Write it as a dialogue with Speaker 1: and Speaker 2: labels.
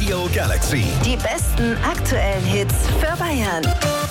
Speaker 1: Radio Galaxy.
Speaker 2: Die besten aktuellen Hits für Bayern.